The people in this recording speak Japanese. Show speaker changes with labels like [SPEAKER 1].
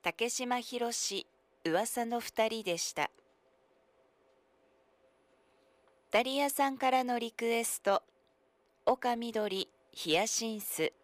[SPEAKER 1] 竹島博士、噂の二人でした。ダリアさんからのリクエスト、岡緑、ヒヤシンス。